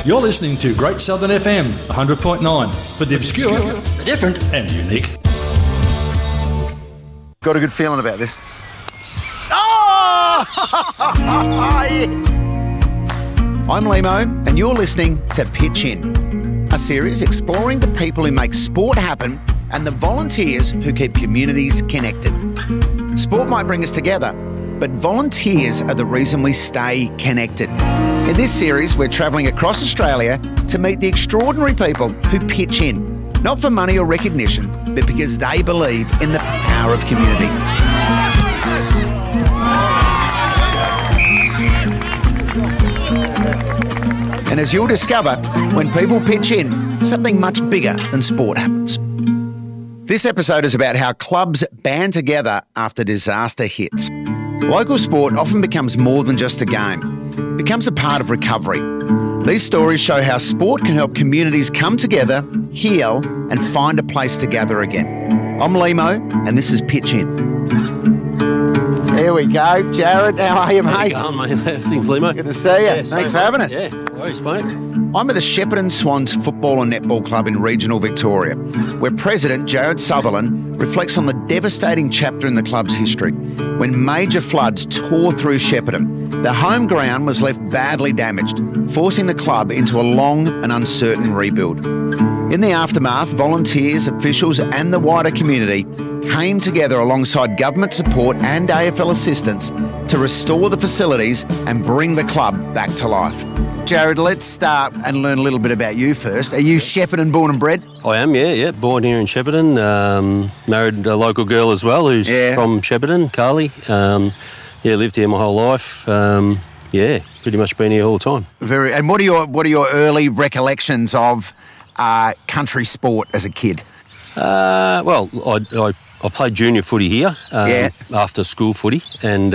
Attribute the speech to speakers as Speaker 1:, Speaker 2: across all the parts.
Speaker 1: You're listening to Great Southern FM 100.9 for the obscure, the different and unique.
Speaker 2: Got a good feeling about this. Oh! I'm Limo, and you're listening to Pitch In, a series exploring the people who make sport happen and the volunteers who keep communities connected. Sport might bring us together, but volunteers are the reason we stay connected. In this series, we're travelling across Australia to meet the extraordinary people who pitch in, not for money or recognition, but because they believe in the power of community. And as you'll discover, when people pitch in, something much bigger than sport happens. This episode is about how clubs band together after disaster hits. Local sport often becomes more than just a game. It becomes a part of recovery. These stories show how sport can help communities come together, heal, and find a place to gather again. I'm Limo, and this is Pitch In. There we go. Jared, how are you, mate?
Speaker 3: How you going, mate? How's things, Limo?
Speaker 2: Good to see you.
Speaker 3: Yeah,
Speaker 2: Thanks for having us.
Speaker 3: Yeah, no worries, mate.
Speaker 2: I'm at the Shepparton Swans Football and Netball Club in regional Victoria, where President Jared Sutherland reflects on the devastating chapter in the club's history when major floods tore through Shepparton. The home ground was left badly damaged, forcing the club into a long and uncertain rebuild. In the aftermath, volunteers, officials and the wider community came together alongside government support and AFL assistance to restore the facilities and bring the club back to life. Jared, let's start and learn a little bit about you first. Are you Shepparton born and bred?
Speaker 3: I am, yeah. Born here in Shepparton. Married a local girl as well who's from Shepparton, Carly. Lived here my whole life. Pretty much been here all the time.
Speaker 2: And what are your early recollections of country sport as a kid?
Speaker 3: I played junior footy here after school footy, and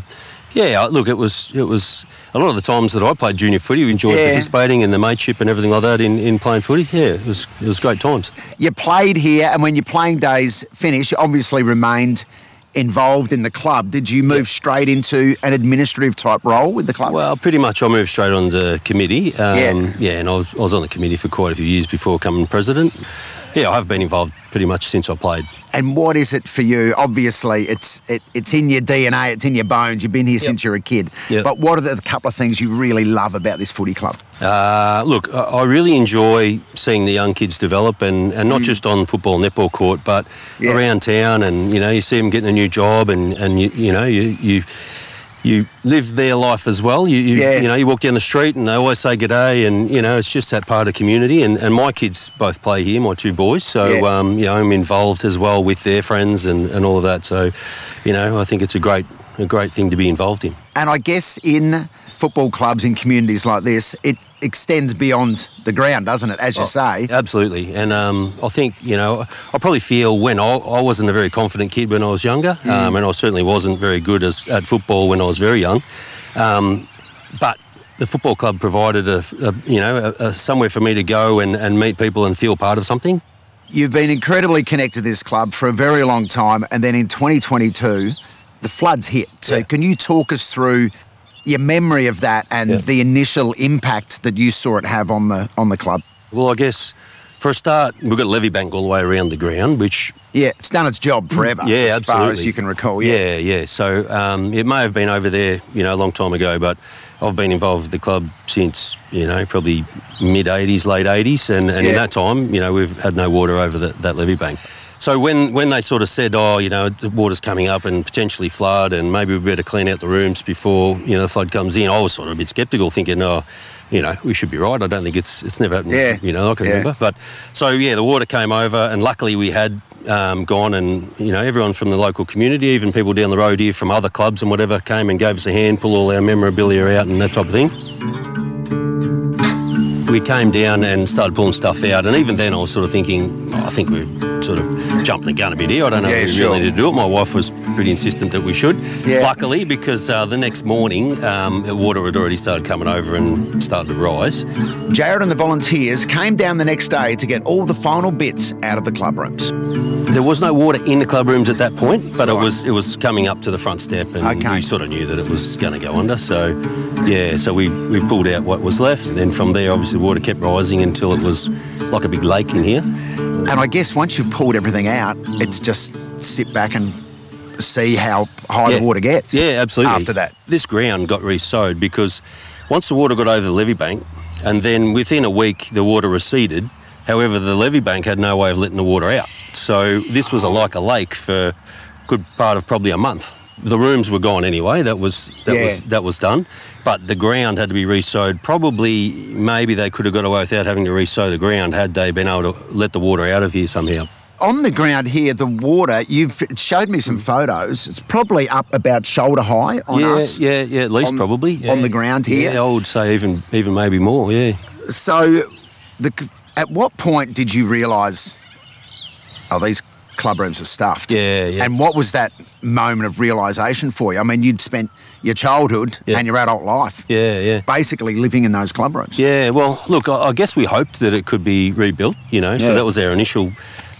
Speaker 3: it was a lot of the times that I played junior footy. We enjoyed participating in the mateship and everything like that in playing footy. Yeah, it was great times.
Speaker 2: You played here, and when your playing days finished, you obviously remained involved in the club. Did you move straight into an administrative type role with the club?
Speaker 3: Well, pretty much I moved straight on the committee. And I was on the committee for quite a few years before becoming president. Yeah, I have been involved pretty much since I played.
Speaker 2: And what is it for you? Obviously, it's in your DNA, it's in your bones. You've been here since you're a kid. Yep. But what are the couple of things you really love about this footy club?
Speaker 3: I really enjoy seeing the young kids develop, and not just on football and netball court, but around town. And you see them getting a new job, and you live their life as well. You walk down the street and they always say g'day, and it's just that part of community. And my kids both play here, my two boys, so I'm involved as well with their friends and all of that. So I think it's a great thing to be involved in. And I guess in football clubs in communities like this, it extends beyond the ground, doesn't it, as you say? Absolutely. And I think, I probably feel when I wasn't a very confident kid when I was younger, and I certainly wasn't very good at football when I was very young. But the football club provided a somewhere for me to go and meet people and feel part of something.
Speaker 2: You've been incredibly connected to this club for a very long time, and then in 2022, the floods hit. So can you talk us through your memory of that and the initial impact that you saw it have on the club?
Speaker 3: Well, I guess for a start, we've got a levee bank all the way around the ground, which...
Speaker 2: Yeah, it's done its job forever, as far as you can recall.
Speaker 3: Yeah. So it may have been over there, a long time ago, but I've been involved with the club since, probably mid-80s, late 80s, and in that time, we've had no water over that levee bank. So when they sort of said, the water's coming up and potentially flood and maybe we better clean out the rooms before, the flood comes in, I was sort of a bit sceptical, thinking, we should be right. I don't think it's never happened, I can remember. But so, the water came over, and luckily we had gone, and, everyone from the local community, even people down the road here from other clubs and whatever, came and gave us a hand, pull all our memorabilia out and that type of thing. We came down and started pulling stuff out, and even then I was sort of thinking, I think we're sort sort of jumped the gun a bit here. I don't know if we
Speaker 2: sure.
Speaker 3: really need to do it. My wife was pretty insistent that we should.
Speaker 2: Yeah.
Speaker 3: Luckily, because the next morning, the water had already started coming over and started to rise.
Speaker 2: Jared and the volunteers came down the next day to get all the final bits out of the club rooms.
Speaker 3: There was no water in the club rooms at that point, but it was coming up to the front step, and we sort of knew that it was going to go under. So, yeah, so we pulled out what was left, and then from there, obviously, the water kept rising until it was like a big lake in here.
Speaker 2: And I guess once you've pulled everything out, it's just sit back and see how high the water gets.
Speaker 3: Yeah, absolutely.
Speaker 2: After that.
Speaker 3: This ground got re-sowed because once the water got over the levee bank, and then within a week the water receded, however, the levee bank had no way of letting the water out. So this was like a lake for a good part of probably a month. The rooms were gone anyway, that was done, but the ground had to be re-sowed. Probably, maybe they could have got away without having to re-sow the ground had they been able to let the water out of here somehow. On
Speaker 2: the ground here, the water, you've showed me some photos, it's probably up about shoulder high on us.
Speaker 3: Yeah, at least probably. Yeah.
Speaker 2: On the ground here.
Speaker 3: Yeah, I would say even maybe more, yeah.
Speaker 2: So, at what point did you realise, these club rooms are stuffed?
Speaker 3: Yeah.
Speaker 2: And what was that moment of realisation for you? I mean, you'd spent your childhood and your adult life basically living in those club rooms.
Speaker 3: Yeah, well, look, I guess we hoped that it could be rebuilt, so that was our initial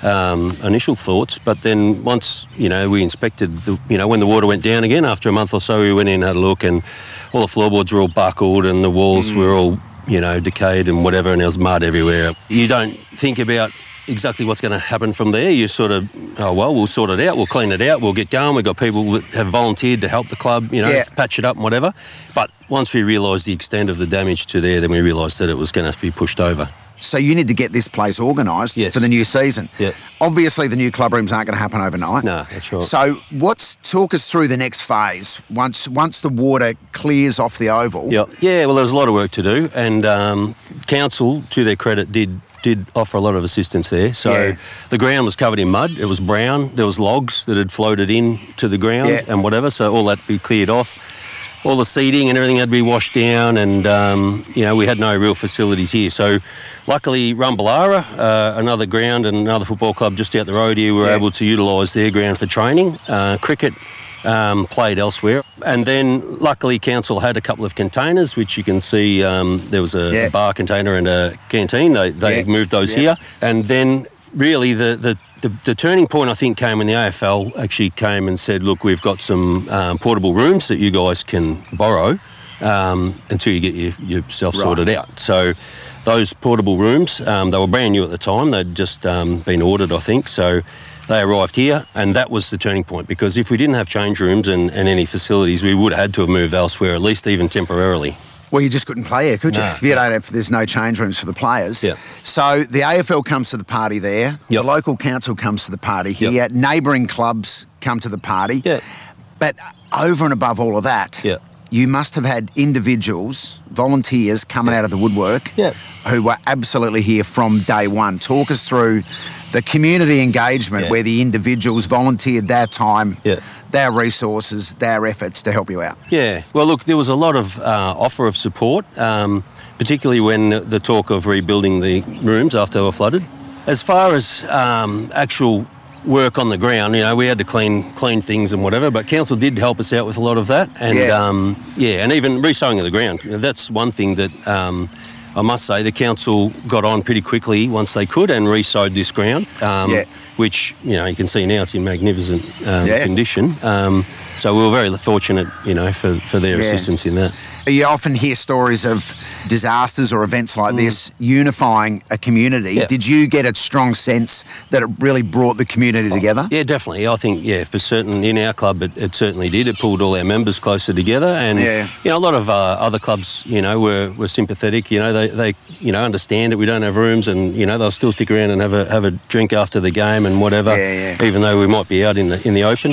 Speaker 3: thoughts. But then once, we inspected, when the water went down again, after a month or so, we went in and had a look, and all the floorboards were all buckled and the walls were all, decayed and whatever, and there was mud everywhere. You don't think about exactly what's going to happen from there. You sort of, we'll sort it out, we'll clean it out, we'll get going. We've got people that have volunteered to help the club, patch it up and whatever. But once we realised the extent of the damage to there, then we realised that it was going to have to be pushed over.
Speaker 2: So you need to get this place organised for the new season.
Speaker 3: Yeah.
Speaker 2: Obviously, the new club rooms aren't going to happen overnight.
Speaker 3: No, that's right.
Speaker 2: So talk us through the next phase once the water clears off the oval.
Speaker 3: Yeah, well, there's a lot of work to do, and council, to their credit, did offer a lot of assistance there. So the ground was covered in mud. It was brown. There was logs that had floated in to the ground and whatever. So all that had to be cleared off. All the seating and everything had to be washed down, and we had no real facilities here. So luckily Rumballara, another ground and another football club just out the road here, were able to utilise their ground for training. Cricket played elsewhere. And then luckily council had a couple of containers, which you can see there was a bar container and a canteen. They moved those here. And then really the turning point, I think, came when the AFL actually came and said, look, we've got some portable rooms that you guys can borrow until you get yourself sorted out. So those portable rooms, they were brand new at the time. They'd just been ordered, I think. So they arrived here, and that was the turning point, because if we didn't have change rooms and any facilities, we would have had to have moved elsewhere, at least even temporarily.
Speaker 2: Well, you just couldn't play here, could you? If there's no change rooms for the players.
Speaker 3: Yeah.
Speaker 2: So the AFL comes to the party there. The local council comes to the party here. Neighbouring clubs come to the party.
Speaker 3: Yeah.
Speaker 2: But over and above all of that, you must have had individuals, volunteers coming out of the woodwork who were absolutely here from day one. Talk us through the community engagement where the individuals volunteered their time, their resources, their efforts to help you out.
Speaker 3: Yeah, well, look, there was a lot of offer of support, particularly when the talk of rebuilding the rooms after they were flooded. As far as actual work on the ground, we had to clean things and whatever, but council did help us out with a lot of that. And and even re-sowing of the ground. That's one thing that I must say the council got on pretty quickly once they could and re-sowed this ground, which, you can see now it's in magnificent condition. So we were very fortunate, for their assistance in that.
Speaker 2: You often hear stories of disasters or events like this unifying a community. Yeah. Did you get a strong sense that it really brought the community together?
Speaker 3: Yeah, definitely. I think, for certain in our club, it certainly did. It pulled all our members closer together, and a lot of other clubs, were sympathetic. They understand that we don't have rooms, and they'll still stick around and have a drink after the game and whatever, even though we might be out in the open.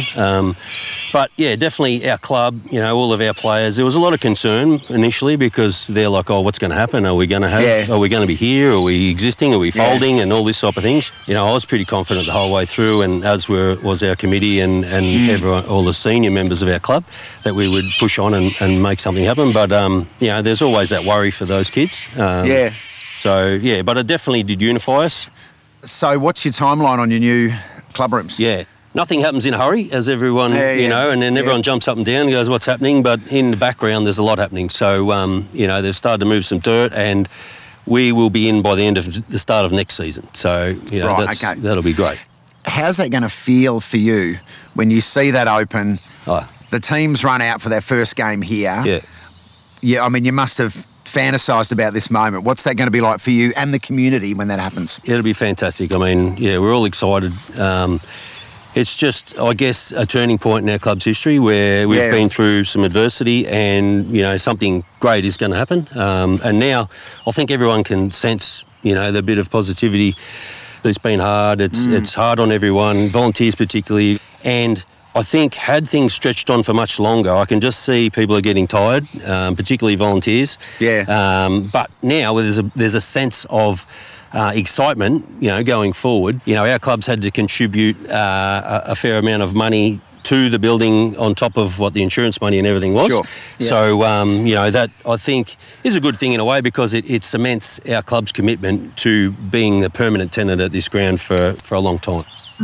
Speaker 3: But definitely our club, all of our players, there was a lot of concern initially, because they're like, oh, what's going to happen? Are we going to be here? Are we existing? Are we folding? And all this type of things. I was pretty confident the whole way through, and as was our committee and everyone, all the senior members of our club, that we would push on and make something happen. But, there's always that worry for those kids. But it definitely did unify us.
Speaker 2: So what's your timeline on your new club rooms?
Speaker 3: Yeah. Nothing happens in a hurry, as everyone, you know, and then everyone jumps up and down and goes, what's happening? But in the background, there's a lot happening. So, you know, they've started to move some dirt, and we will be in by the end of the start of next season. So, you know, that'll be great.
Speaker 2: How's that going to feel for you when you see that open, the teams run out for their first game here?
Speaker 3: Yeah.
Speaker 2: Yeah, I mean, you must have fantasised about this moment. What's that going to be like for you and the community when that happens?
Speaker 3: It'll be fantastic. I mean, yeah, we're all excited. It's just, I guess, a turning point in our club's history where we've been through some adversity and, you know, something great is going to happen. And now I think everyone can sense, you know, the bit of positivity. It's been hard. It's hard on everyone, volunteers particularly. And I think had things stretched on for much longer, I can just see people are getting tired, particularly volunteers.
Speaker 2: Yeah.
Speaker 3: But now there's a sense of excitement, you know, going forward. You know, our clubs had to contribute a fair amount of money to the building on top of what the insurance money and everything was.
Speaker 2: Sure. Yeah.
Speaker 3: So, you know, that I think is a good thing in a way because it cements our club's commitment to being the permanent tenant at this ground for a long time.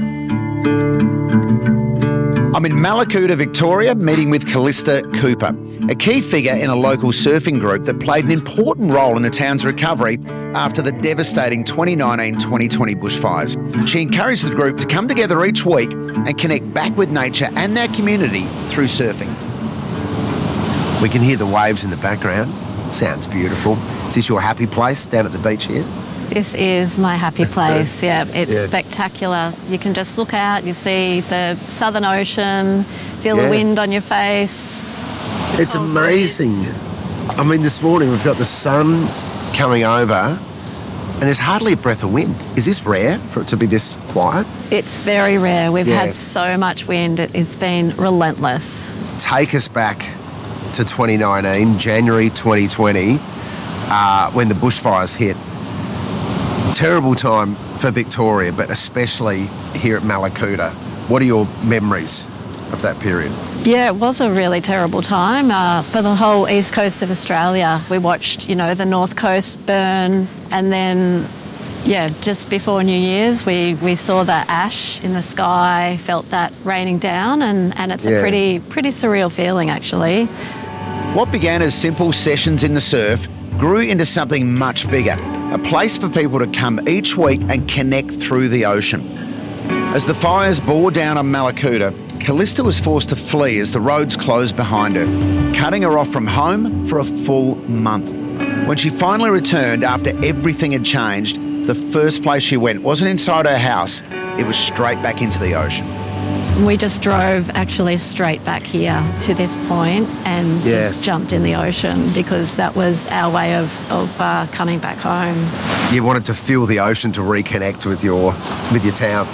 Speaker 2: I'm in Mallacoota, Victoria, meeting with Callista Cooper, a key figure in a local surfing group that played an important role in the town's recovery after the devastating 2019-2020 bushfires. She encouraged the group to come together each week and connect back with nature and their community through surfing.
Speaker 4: We can hear the waves in the background. Sounds beautiful. Is this your happy place down at the beach here?
Speaker 5: This is my happy place, It's spectacular. You can just look out, you see the Southern Ocean, feel the wind on your face.
Speaker 4: It's amazing. I mean, this morning we've got the sun coming over and there's hardly a breath of wind. Is this rare for it to be this quiet?
Speaker 5: It's very rare. We've had so much wind. It's been relentless.
Speaker 4: Take us back to 2019, January 2020, when the bushfires hit. Terrible time for Victoria, but especially here at Mallacoota. What are your memories of that period?
Speaker 5: Yeah, it was a really terrible time for the whole east coast of Australia. We watched, you know, the north coast burn, and then, just before New Year's, we saw that ash in the sky, felt that raining down, and it's a pretty surreal feeling, actually.
Speaker 2: What began as simple sessions in the surf grew into something much bigger, a place for people to come each week and connect through the ocean. As the fires bore down on Mallacoota, Callista was forced to flee as the roads closed behind her, cutting her off from home for a full month. When she finally returned after everything had changed, the first place she went wasn't inside her house, it was straight back into the ocean.
Speaker 5: We just drove actually straight back here to this point and just jumped in the ocean because that was our way of coming back home.
Speaker 4: You wanted to feel the ocean to reconnect with your town.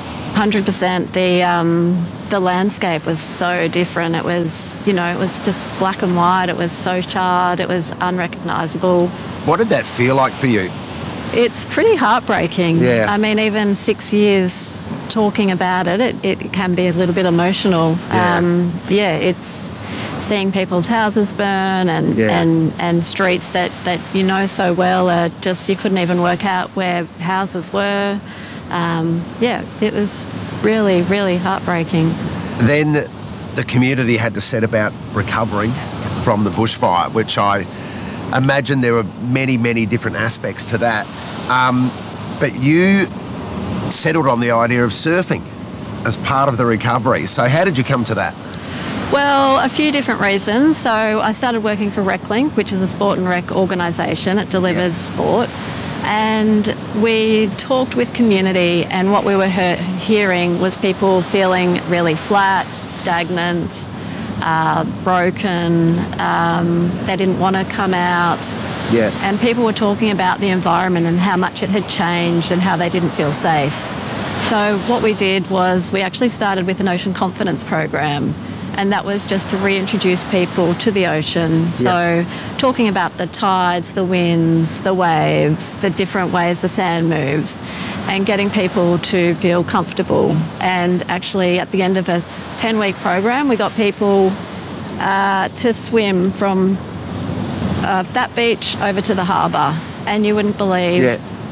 Speaker 5: 100%. The landscape was so different. It was, you know, it was just black and white. It was so charred. It was unrecognisable.
Speaker 4: What did that feel like for you?
Speaker 5: It's pretty heartbreaking.
Speaker 4: Yeah.
Speaker 5: I mean, even 6 years talking about it can be a little bit emotional. It's seeing people's houses burn and streets that you know so well are just, you couldn't even work out where houses were. It was really, really heartbreaking.
Speaker 4: Then the community had to set about recovering from the bushfire, which I imagine there were many, many different aspects to that. But you settled on the idea of surfing as part of the recovery. So how did you come to that?
Speaker 5: Well, a few different reasons. So I started working for RecLink, which is a sport and rec organisation. It delivers sport. And we talked with community, and what we were hearing was people feeling really flat, stagnant, broken. They didn't want to come out.
Speaker 4: Yeah.
Speaker 5: And people were talking about the environment and how much it had changed and how they didn't feel safe. So what we did was we actually started with an ocean confidence program, and that was just to reintroduce people to the ocean. So talking about the tides, the winds, the waves, the different ways the sand moves, and getting people to feel comfortable. And actually at the end of a 10-week program, we got people to swim from that beach over to the harbour. And you wouldn't believe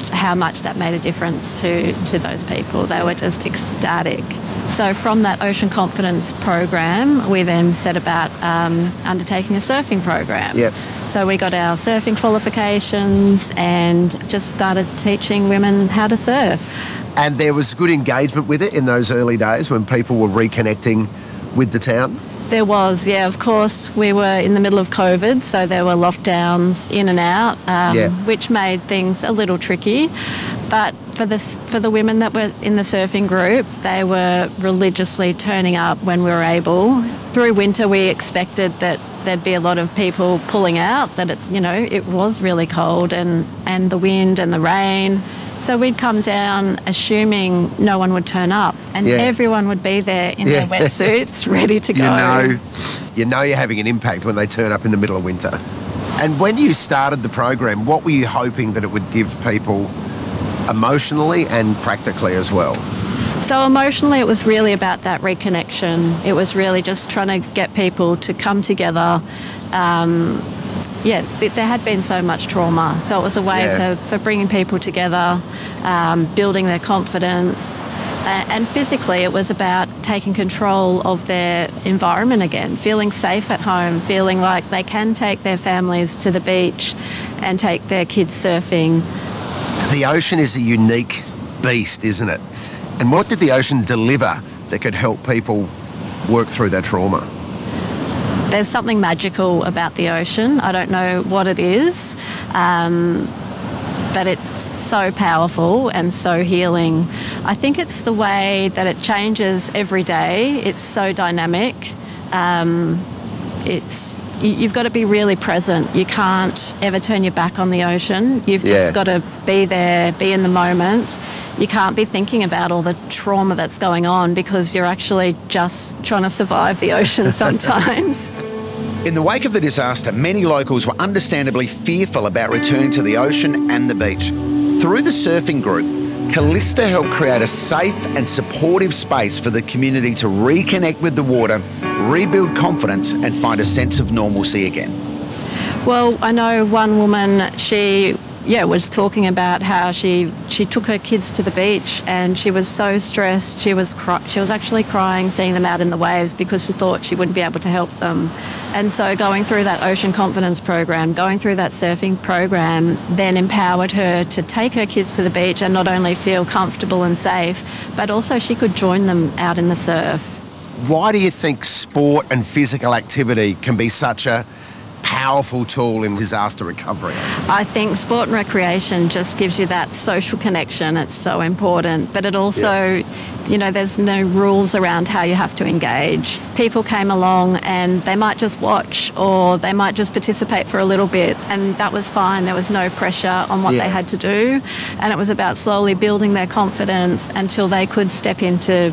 Speaker 5: how much that made a difference to those people. They were just ecstatic. So from that Ocean Confidence program, we then set about undertaking a surfing program.
Speaker 4: Yep.
Speaker 5: So we got our surfing qualifications and just started teaching women how to surf.
Speaker 4: And there was good engagement with it in those early days when people were reconnecting with the town?
Speaker 5: There was, yeah. Of course, we were in the middle of COVID, so there were lockdowns in and out, which made things a little tricky. But for the women that were in the surfing group, they were religiously turning up when we were able. Through winter, we expected that there'd be a lot of people pulling out, that it was really cold and the wind and the rain. So we'd come down assuming no one would turn up, and everyone would be there in their wetsuits, ready to go.
Speaker 4: You know you're having an impact when they turn up in the middle of winter. And when you started the program, what were you hoping that it would give people emotionally and practically as well?
Speaker 5: So emotionally, it was really about that reconnection. It was really just trying to get people to come together. There had been so much trauma, so it was a way for bringing people together, building their confidence, and physically it was about taking control of their environment again, feeling safe at home, feeling like they can take their families to the beach and take their kids surfing.
Speaker 4: The ocean is a unique beast, isn't it? And what did the ocean deliver that could help people work through their trauma?
Speaker 5: There's something magical about the ocean. I don't know what it is, but it's so powerful and so healing. I think it's the way that it changes every day. It's so dynamic. You've got to be really present. You can't ever turn your back on the ocean. You've just got to be there, be in the moment. You can't be thinking about all the trauma that's going on because you're actually just trying to survive the ocean sometimes.
Speaker 2: In the wake of the disaster, many locals were understandably fearful about returning to the ocean and the beach. Through the surfing group, Callista helped create a safe and supportive space for the community to reconnect with the water, rebuild confidence and find a sense of normalcy again.
Speaker 5: Well, I know one woman, she was talking about how she took her kids to the beach and she was so stressed. She was actually crying seeing them out in the waves because she thought she wouldn't be able to help them. And so going through that Ocean Confidence program, going through that surfing program, then empowered her to take her kids to the beach and not only feel comfortable and safe, but also she could join them out in the surf.
Speaker 4: Why do you think sport and physical activity can be such a powerful tool in disaster recovery?
Speaker 5: I think sport and recreation just gives you that social connection. It's so important. But it also, there's no rules around how you have to engage. People came along and they might just watch or they might just participate for a little bit, and that was fine. There was no pressure on what they had to do. And it was about slowly building their confidence until they could step into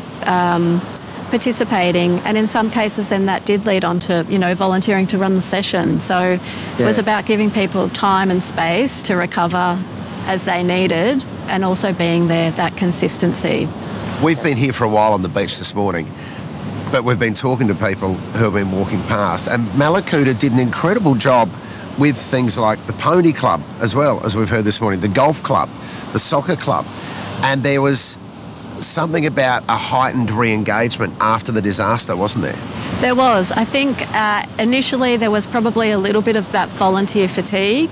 Speaker 5: participating, and in some cases then that did lead on to volunteering to run the session. So it was about giving people time and space to recover as they needed, and also being there, that consistency.
Speaker 4: We've been here for a while on the beach this morning, but we've been talking to people who have been walking past, and Mallacoota did an incredible job with things like the pony club as well, as we've heard this morning, the golf club, the soccer club, and there was something about a heightened re-engagement after the disaster, wasn't there?
Speaker 5: There was. I think initially there was probably a little bit of that volunteer fatigue.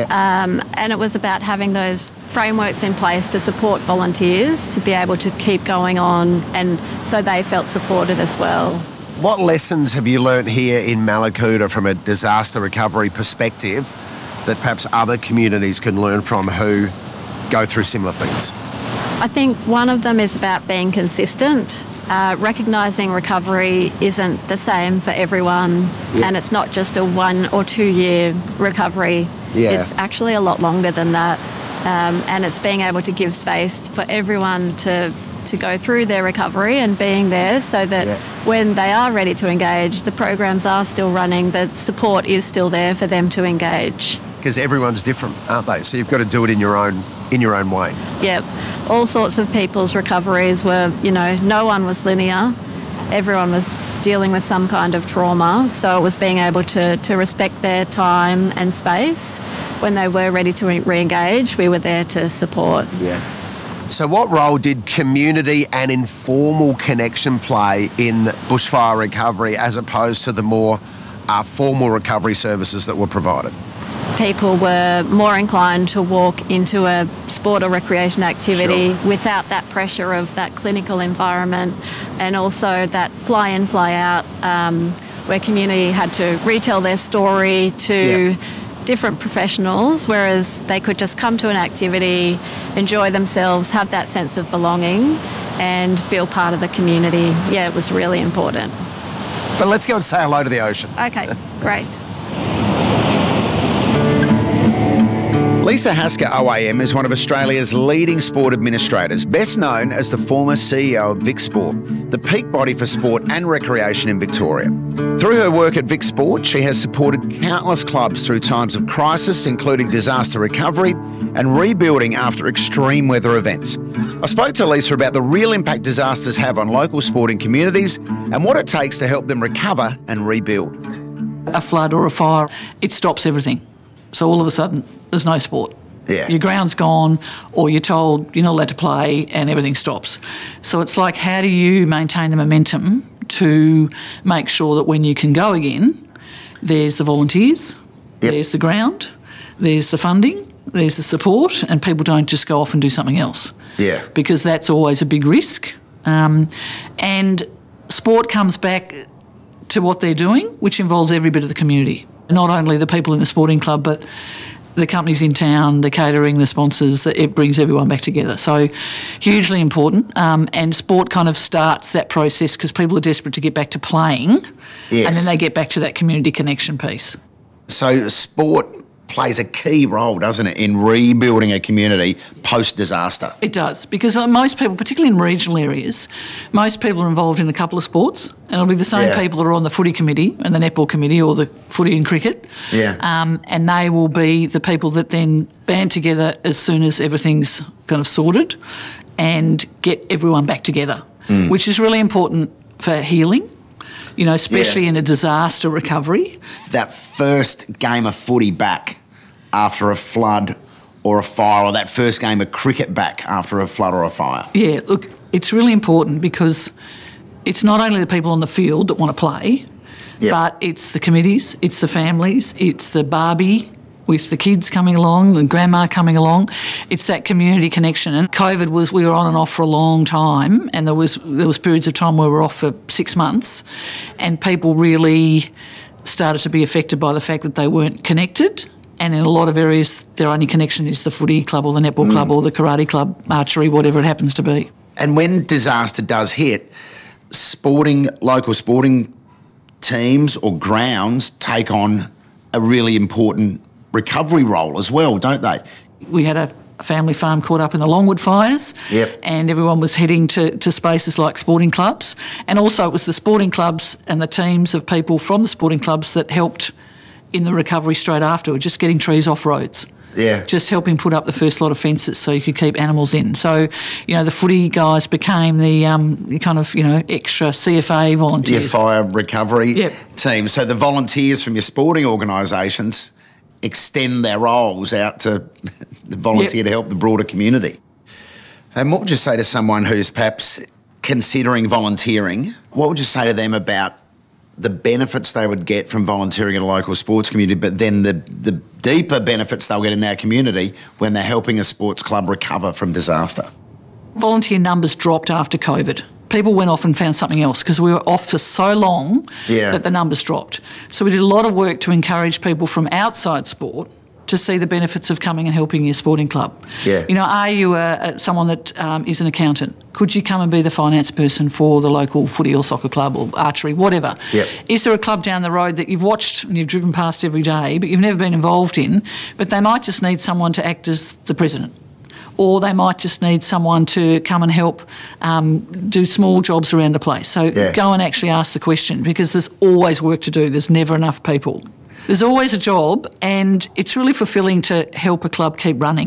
Speaker 5: And it was about having those frameworks in place to support volunteers to be able to keep going on, and so they felt supported as well.
Speaker 4: What lessons have you learnt here in Mallacoota from a disaster recovery perspective that perhaps other communities can learn from who go through similar things?
Speaker 5: I think one of them is about being consistent, recognising recovery isn't the same for everyone, and it's not just a 1 or 2 year recovery. It's actually a lot longer than that, and it's being able to give space for everyone to go through their recovery and being there so that when they are ready to engage, the programs are still running, the support is still there for them to engage.
Speaker 4: Because everyone's different, aren't they? So you've got to do it in your own way.
Speaker 5: Yep. All sorts of people's recoveries were, no one was linear. everyone was dealing with some kind of trauma, so it was being able to respect their time and space. When they were ready to re-engage, we were there to support.
Speaker 4: Yeah. So what role did community and informal connection play in bushfire recovery as opposed to the more formal recovery services that were provided?
Speaker 5: People were more inclined to walk into a sport or recreation activity without that pressure of that clinical environment, and also that fly in, fly out, where community had to retell their story to different professionals, whereas they could just come to an activity, enjoy themselves, have that sense of belonging and feel part of the community. Yeah, it was really important.
Speaker 4: But let's go and say hello to the ocean.
Speaker 5: Okay, great.
Speaker 2: Lisa Hasker OAM is one of Australia's leading sport administrators, best known as the former CEO of Vic Sport, the peak body for sport and recreation in Victoria. Through her work at Vic Sport, she has supported countless clubs through times of crisis, including disaster recovery and rebuilding after extreme weather events. I spoke to Lisa about the real impact disasters have on local sporting communities and what it takes to help them recover and rebuild.
Speaker 6: A flood or a fire, it stops everything. So all of a sudden, there's no sport.
Speaker 2: Yeah.
Speaker 6: Your ground's gone, or you're told you're not allowed to play, and everything stops. So it's like, how do you maintain the momentum to make sure that when you can go again, there's the volunteers, there's the ground, there's the funding, there's the support, and people don't just go off and do something else.
Speaker 2: Yeah.
Speaker 6: Because that's always a big risk. And sport comes back to what they're doing, which involves every bit of the community. Not only the people in the sporting club, but the companies in town, the catering, the sponsors, it brings everyone back together. So hugely important. And sport kind of starts that process because people are desperate to get back to playing, and then they get back to that community connection piece.
Speaker 2: So sport plays a key role, doesn't it, in rebuilding a community post-disaster?
Speaker 6: It does, because most people, particularly in regional areas, most people are involved in a couple of sports, and it'll be the same people that are on the footy committee and the netball committee or the footy and cricket, and they will be the people that then band together as soon as everything's kind of sorted and get everyone back together, which is really important for healing. You know, especially in a disaster recovery.
Speaker 2: That first game of footy back after a flood or a fire, or that first game of cricket back after a flood or a fire.
Speaker 6: Yeah, look, it's really important because it's not only the people on the field that want to play, but it's the committees, it's the families, it's the Barbie with the kids coming along and grandma coming along. It's that community connection. And COVID we were on and off for a long time, and there was periods of time where we were off for 6 months, and people really started to be affected by the fact that they weren't connected. And in a lot of areas, their only connection is the footy club or the netball club or the karate club, archery, whatever it happens to be.
Speaker 2: And when disaster does hit, local sporting teams or grounds take on a really important recovery role as well, don't they?
Speaker 6: We had a family farm caught up in the Longwood fires, and everyone was heading to spaces like sporting clubs. And also it was the sporting clubs and the teams of people from the sporting clubs that helped in the recovery straight afterwards, just getting trees off roads.
Speaker 2: Yeah.
Speaker 6: Just helping put up the first lot of fences so you could keep animals in. So, you know, the footy guys became the kind of, you know, extra CFA volunteers.
Speaker 2: Your fire recovery team. So the volunteers from your sporting organisations extend their roles out to the volunteer to help the broader community. And what would you say to someone who's perhaps considering volunteering? What would you say to them about the benefits they would get from volunteering in a local sports community, but then the deeper benefits they'll get in their community when they're helping a sports club recover from disaster?
Speaker 6: Volunteer numbers dropped after COVID. People went off and found something else because we were off for so long that the numbers dropped. So we did a lot of work to encourage people from outside sport to see the benefits of coming and helping your sporting club.
Speaker 2: Yeah.
Speaker 6: You know, are you someone that is an accountant? Could you come and be the finance person for the local footy or soccer club or archery, whatever?
Speaker 2: Yep.
Speaker 6: Is there a club down the road that you've watched and you've driven past every day but you've never been involved in, but they might just need someone to act as the president? Or they might just need someone to come and help do small jobs around the place. So go and actually ask the question, because there's always work to do. There's never enough people. There's always a job, and it's really fulfilling to help a club keep running.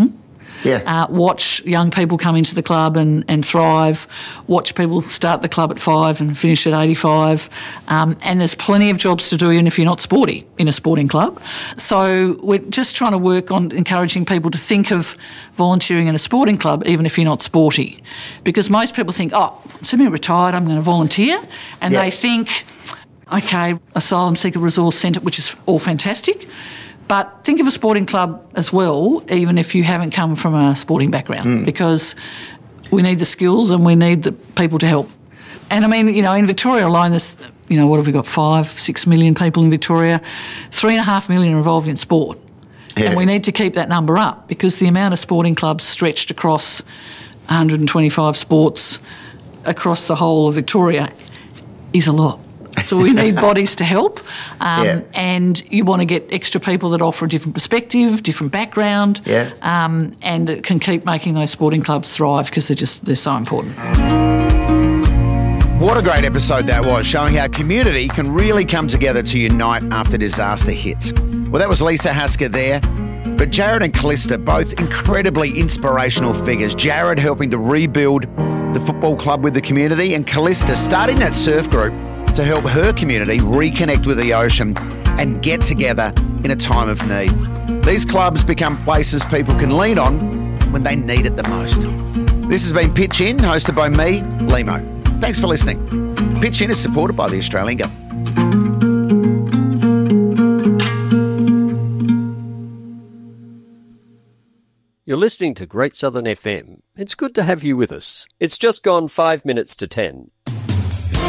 Speaker 2: Yeah.
Speaker 6: Watch young people come into the club and thrive. Watch people start the club at 5 and finish at 85. And there's plenty of jobs to do even if you're not sporty in a sporting club. So we're just trying to work on encouraging people to think of volunteering in a sporting club even if you're not sporty. Because most people think, oh, I'm semi-retired, I'm going to volunteer. And they think, okay, Asylum Seeker Resource Centre, which is all fantastic, but think of a sporting club as well, even if you haven't come from a sporting background, because we need the skills and we need the people to help. And I mean, in Victoria alone, there's, what have we got, 5-6 million people in Victoria, 3.5 million are involved in sport. Yeah. And we need to keep that number up because the amount of sporting clubs stretched across 125 sports across the whole of Victoria is a lot. So we need bodies to help, and you want to get extra people that offer a different perspective, different background, and it can keep making those sporting clubs thrive because they're so important.
Speaker 2: What a great episode that was, showing how community can really come together to unite after disaster hits. Well, that was Lisa Hasker there. But Jared and Callista, both incredibly inspirational figures. Jared helping to rebuild the football club with the community, and Callista starting that surf group to help her community reconnect with the ocean and get together in a time of need. These clubs become places people can lean on when they need it the most. This has been Pitch In, hosted by me, Limo. Thanks for listening. Pitch In is supported by the Australian Government.
Speaker 7: You're listening to Great Southern FM. It's good to have you with us. It's just gone 5 minutes to 10.